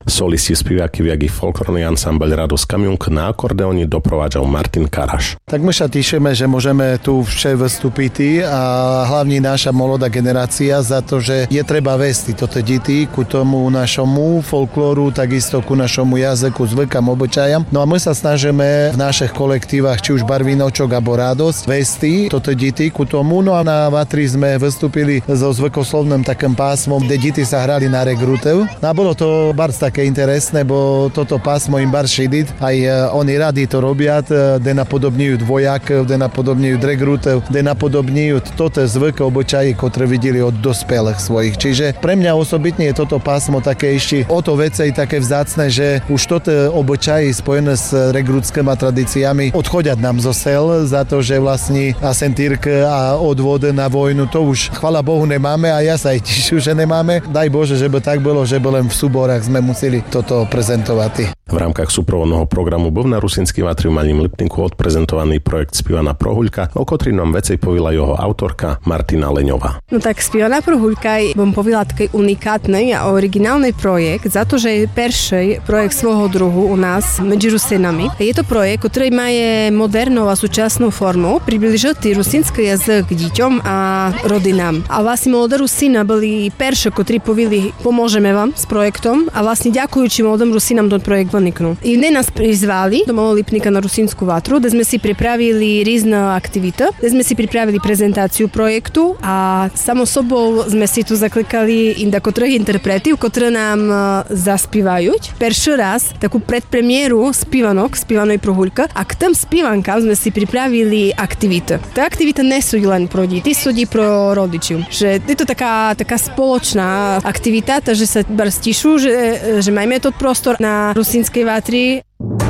Solisti spievaky jak i folklórny ansambel Radosť Kamionka na akordeóne doprovádzal Martin Karaš. Tak my sa tešíme, že môžeme tu vše vystúpiť a hlavne naša mladá generácia za to, že je treba vesti toto deti ku tomu našomu folklóru, takisto ku našomu jazyku, zvykám, obyčajam. No a my sa snažíme v našich kolektívach, či už Barvinočok alebo Radosť, vesti toto deti ku tomu. No a na Vatri sme vystúpili so zvykoslovným takým pásmom, kde deti sa hrali na regrutev. A bolo to barc také interesné, bo toto pásmo im bar šidit, aj oni radi to robia, kde napodobňujú dvojak, kde napodobňujú regrutev, kde napodobňujú toto zvyky, obyčaji, ktoré videli od dospelých svojich. Čiže pre mňa osobitne je toto pásmo také ešte o to vecej také vzácne, že už toto obyčaji spojené s regrutskými tradíciami odchodia nám zo sel za to, že vlastne asentírka a odvod na vojnu, to už chvala Bohu nemáme a ja sa aj teším, že nemáme. Daj Bože, že by tak bolo, že by len v súborách sme museli toto prezentovať. V rámkach súprovodného programu bol na Rusinskej Vatri v Malým Lipníku odprezentovaný projekt Spievaná prohuľka, o ktorý nám vecej povila jeho autorka Martina Leňová. No tak Spievaná prohuľka je, bom povila, taký unikátny a originálny projekt, za to, že je perší projekt svojho druhu u nás medzi Rusinami. Je to projekt, ktorý má modernou a súčasnou formou približiti rusinský jazyk deťom a rodinám. A vlastne mladá Rusina boli perší, ktorí povili, pomôžeme vám s projektom a vlastne ďakujúči mladým Rusinám ten projekt vzniknul. I ne nás prizvali do Malého Lipníka na Rusinskú Vatru, kde sme si pripravili rôzne aktivity, kde sme si pripravili prezentáciu projektu a samo sobou sme si tu zaklikali indako troch interpretov, ktorí nám zaspievajú. Prvý raz takú predpremiéru spievanej prohuľka a k tým spievankám sme si pripravili aktivity. Tá aktivita nie sú len pro deti, sú pro rodičov. Že je to taká spoločná aktivita, takže sa stišu, že majme to prostor na Rusinskej Vatri.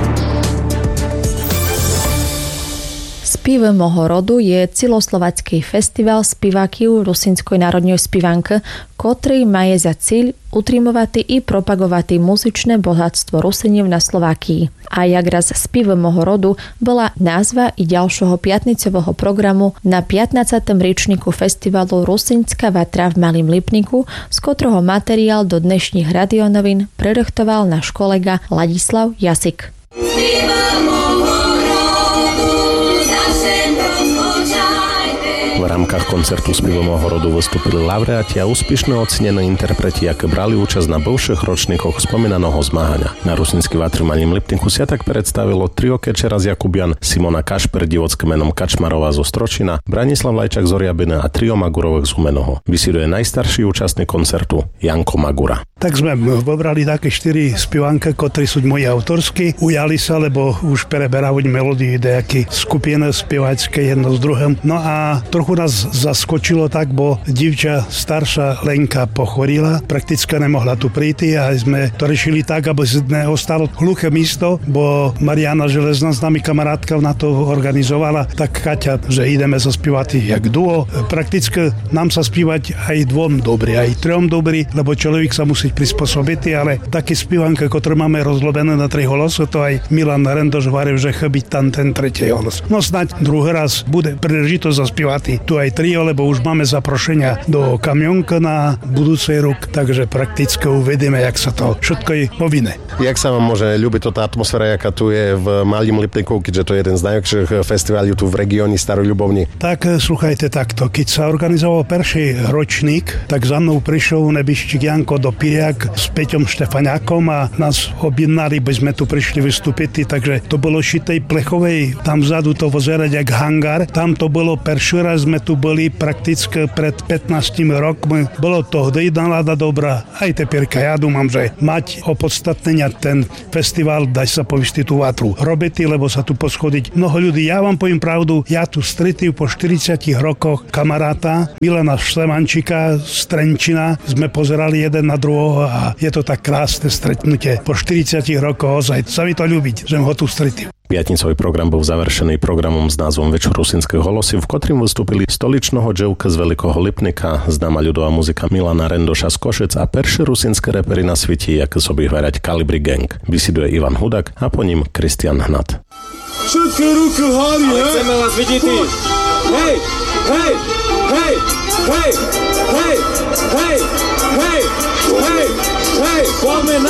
Spív môjho rodu je celoslovacký festival spívakiu Rusinskoj národnej spívanky, ktorý má za cieľ utrimovať i propagovať muzičné bohatstvo Rusiniev na Slovákii. A jak raz Spív môjho rodu bola názva i ďalšieho piatnicového programu na 15. ročníku festivalu Rusinská Vatra v Malým Lipníku, z ktorého materiál do dnešných radionovín prerechtoval náš kolega Ladislav Jasik. V rámkach koncertu Spív môjho rodu vystúpili laureáti a úspešne ocenené interpreti, aké brali účasť na bovších ročníkoch spomínaného zmáhania. Na Rusinskej Vatri v Malým Lipníku sa tak predstavilo trio Kečera z Jakubian, Simona Kašper divocké menom Kačmarová zo Stročina, Branislav Lajčák z Oriabine a trio Magurovek z Humeného. Vysiduje najstarší účastník koncertu Janko Magura. Tak sme pobrali také 4 spievanky, ktorí sú moji autorskí. Ujali sa, lebo už preberávajú melódiu nejaké skupiny spievačské jedno s druhým. No a trochu nás zaskočilo tak, bo divča starša Lenka pochorila, prakticky nemohla tu prísť a sme to riešili tak, aby neostalo hluché místo, bo Mariana Železná s nami kamarátka na to organizovala, tak Kaťa, že ideme zaspívať jak duo. Prakticky nám sa spívať aj dvom dobrý, aj trom dobrý, lebo človek sa musí prispôsobiť, ale také spívanky, ktoré máme rozlobené na 3 hlasy, to aj Milan Rendoš varil, že chybí tam ten tretí hlas. No snáď druhý raz bude príležitosť zaspívať tu aj trio, lebo už máme zaprošenia do Kamionka na budúcej rok, takže prakticky uvedeme, jak sa to všetko je povinné. Jak sa vám môže ľúbiť tá atmosféra, jaká tu je v Malým Lipníku, keďže to je jeden z najväčších festivalov tu v regióne Staroľubovni? Tak sluchajte takto, keď sa organizoval prvý ročník, tak za mnou prišiel nebiščík Janko do Piriak s Peťom Štefaniakom a nás objednali, by sme tu prišli vystúpiť, takže to bolo šitej plechovej, tam vzadu to pozerať jak hangár, tam to bolo prvý raz sme tu boli prakticky pred 15 rokmi. Bolo to hdy nálada dobrá. Aj teperka, ja dúmam, že mať opodstatnenia ten festival, dať sa povistiť tú Vatru robiti, lebo sa tu poschodiť mnoho ľudí. Ja vám poviem pravdu, ja tu stretím po 40 rokoch kamaráta Milana Šlemančíka z Trenčina. Sme pozerali jeden na druhého a je to tak krásne stretnutie. Po 40 rokoch ozaj sa mi to ľúbiť, že ho tu stretím. Piatnicový program bol završený programom s názvom Večer rusinského hlasy, v ktorým vystúpili stoličného dževka z Veľkého Lipnika, známa ľudová muzika Milana Rendoša z Košec a perší rusinské repery na svete, ako sobí hrať Kalibri Gang. Vysiduje Ivan Hudak a po ním Kristian Hnat. Všetky ruky hori, ale chceme vás vidieť. Hej, hej, hej, hej, hej, hej, hej, hej, hej, poďme na